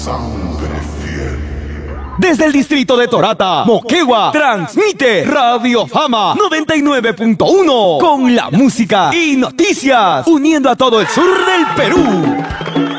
Sangre fiel. Desde el distrito de Torata, Moquegua, transmite Radio Fama 99.1 con la música y noticias, uniendo a todo el sur del Perú.